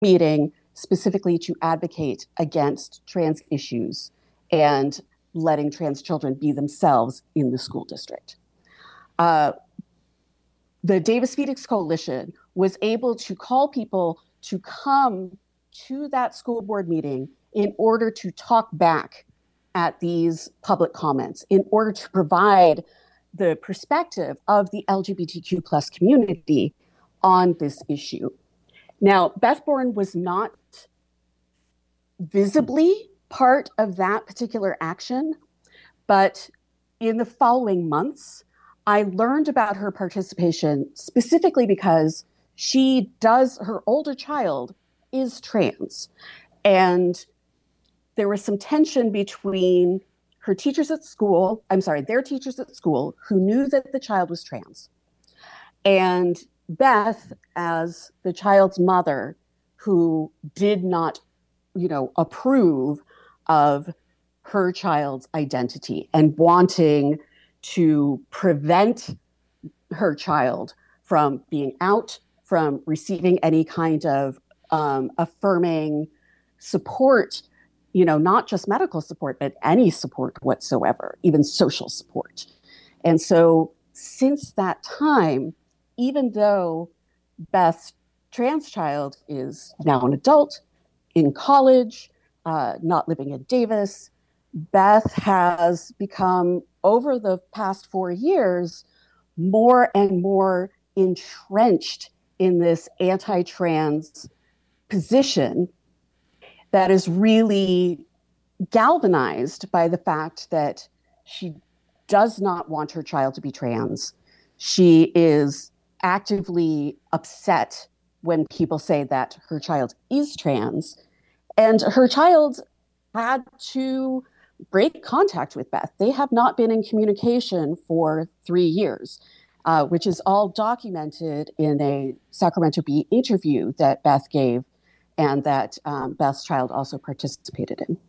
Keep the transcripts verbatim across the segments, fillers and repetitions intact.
meeting specifically to advocate against trans issues and letting trans children be themselves in the school district. Uh, the Davis Phoenix Coalition was able to call people to come to that school board meeting in order to talk back at these public comments, in order to provide the perspective of the L G B T Q plus community on this issue. Now, Beth Bourne was not visibly part of that particular action, but in the following months, I learned about her participation specifically because she does, her older child is trans. And there was some tension between her teachers at school, I'm sorry, their teachers at school who knew that the child was trans. And Beth, as the child's mother, who did not, you know, approve of her child's identity and wanting to prevent her child from being out, from receiving any kind of um, affirming support, you know, not just medical support, but any support whatsoever, even social support. And so since that time, even though Beth's trans child is now an adult, in college, uh, not living in Davis, Beth has become, over the past four years, more and more entrenched in this anti-trans position that is really galvanized by the fact that she does not want her child to be trans. She is actively upset when people say that her child is trans. And her child had to break contact with Beth. They have not been in communication for three years, uh, which is all documented in a Sacramento Bee interview that Beth gave and that um, Beth's child also participated in.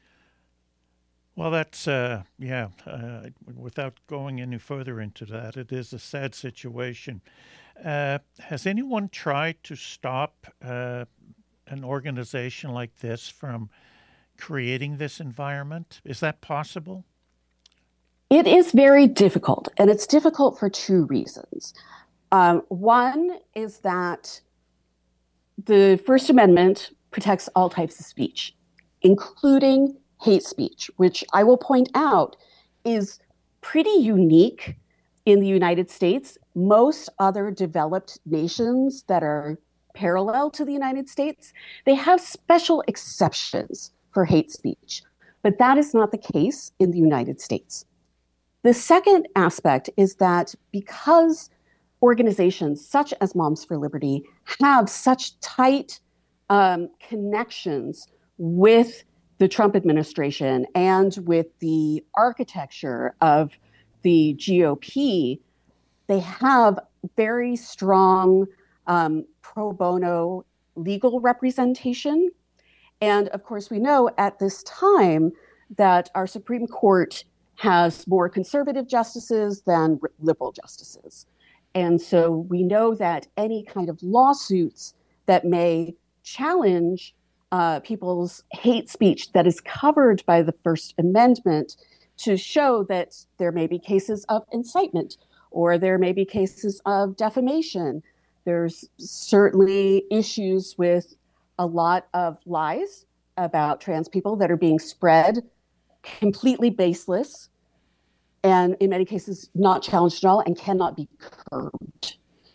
Well, that's, uh, yeah, uh, without going any further into that, it is a sad situation. Uh, has anyone tried to stop uh, an organization like this from creating this environment? Is that possible? It is very difficult, and it's difficult for two reasons. Um, one is that the First Amendment protects all types of speech, including hate speech, which I will point out is pretty unique in the United States. Most other developed nations that are parallel to the United States, they have special exceptions for hate speech, but that is not the case in the United States. The second aspect is that because organizations such as Moms for Liberty have such tight um, connections with the Trump administration and with the architecture of the G O P, they have very strong um, pro bono legal representation. And of course, we know at this time that our Supreme Court has more conservative justices than liberal justices. And so we know that any kind of lawsuits that may challenge uh, people's hate speech that is covered by the First Amendment to show that there may be cases of incitement or there may be cases of defamation. There's certainly issues with a lot of lies about trans people that are being spread completely baseless and in many cases not challenged at all and cannot be curbed.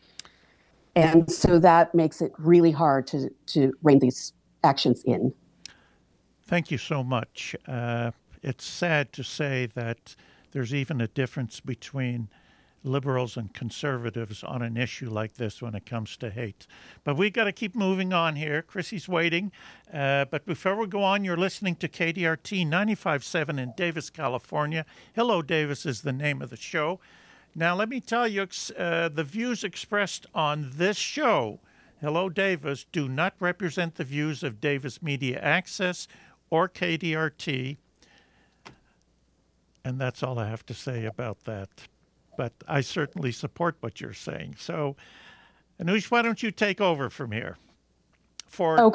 And so that makes it really hard to, to rein these actions in. Thank you so much. Uh, it's sad to say that there's even a difference between liberals and conservatives on an issue like this when it comes to hate. But we got to keep moving on here. Chrissy's waiting. Uh, but before we go on, you're listening to K D R T ninety-five point seven in Davis, California. Hello, Davis is the name of the show. Now, let me tell you, uh, the views expressed on this show, Hello, Davis, do not represent the views of Davis Media Access or K D R T. And that's all I have to say about that. But I certainly support what you're saying. So, Anush, why don't you take over from here? forward.